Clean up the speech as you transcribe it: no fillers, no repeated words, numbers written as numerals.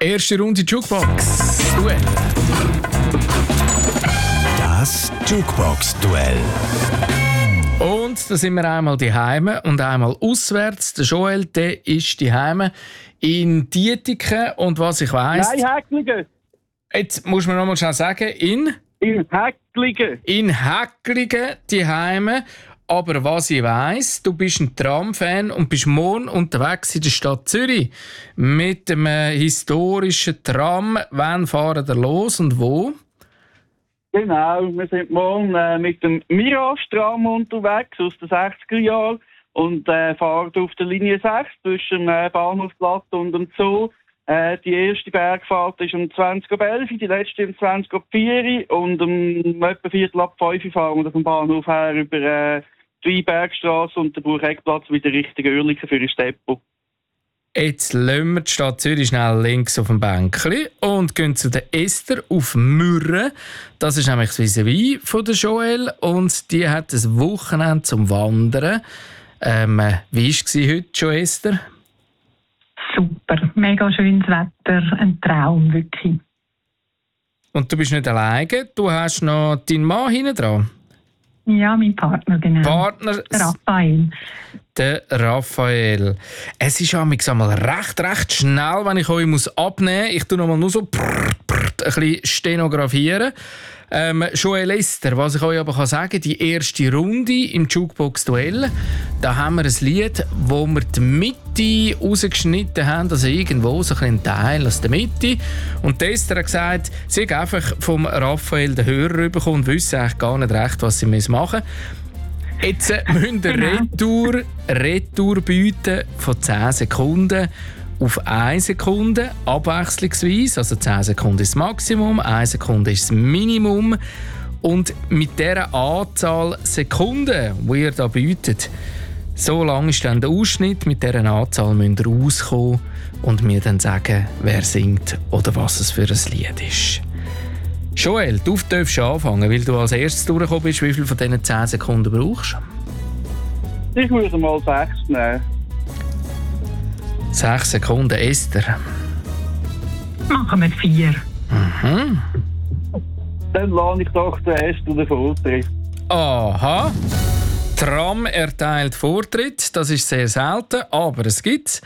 Erste Runde Jukebox-Duell. Das Jukebox-Duell. Und da sind wir einmal daheim und einmal auswärts. Der Joel, der ist daheim in Dietiken. Und was ich weiss... Nein, Häcklingen. Jetzt muss man noch mal schnell sagen, in Häcklingen. In Häcklingen daheim. Aber was ich weiss, du bist ein Tram-Fan und bist morgen unterwegs in der Stadt Zürich mit dem historischen Tram. Wann fahren wir los und wo? Genau, wir sind morgen mit dem Mirage-Tram unterwegs aus den 60er Jahren und fahren auf der Linie 6 zwischen dem Bahnhofplatz und dem Zoo. Die erste Bergfahrt ist um 20.11 Uhr, die letzte um 20.04 Uhr und um etwa 4:45 Uhr fahren wir vom Bahnhof her über die Weinbergstrasse und den Bucheckplatz wieder Richtung Oerlikon für ein Depot. Jetzt lassen wir die Stadt Zürich schnell links auf dem Bänkli und gehen zu der Esther auf Mürren. Das ist nämlich das Vis-à-vis von der Joel und die hat ein Wochenende zum Wandern. Wie war es heute schon, Esther? Super, mega schönes Wetter, ein Traum, wirklich. Und du bist nicht alleine, du hast noch deinen Mann hinten dran. Ja, mein Partner, genau. Partner, der Raphael. Der Raphael. Es ist einmal recht schnell, wenn ich euch abnehmen muss. Ich tue noch mal nur so ein bisschen stenografieren. Joel Esther, was ich euch aber sagen kann, die erste Runde im Jukebox-Duell, da haben wir ein Lied, wo wir die Mitte rausgeschnitten haben, also irgendwo so ein Teil aus der Mitte. Und die Esther hat gesagt, sie hat einfach vom Raphael den Hörer bekommen und wüsste eigentlich gar nicht recht, was sie machen müssen. Jetzt müssen wir Retour bieten von 10 Sekunden auf 1 Sekunde, abwechslungsweise. Also 10 Sekunden ist das Maximum, 1 Sekunde ist das Minimum. Und mit dieser Anzahl Sekunden, die ihr da bietet, so lang ist dann der Ausschnitt. Mit dieser Anzahl müsst ihr rauskommen und mir dann sagen, wer singt oder was es für ein Lied ist. Joel, du darfst anfangen, weil du als erstes durchgekommen bist. Wie viel von diesen 10 Sekunden brauchst du? Ich würde mal 6 nehmen. 6 Sekunden, Esther. Machen wir 4. Mhm. Dann lade ich doch den Esther den Vortritt. Aha. Tram erteilt Vortritt, das ist sehr selten, aber es gibt's.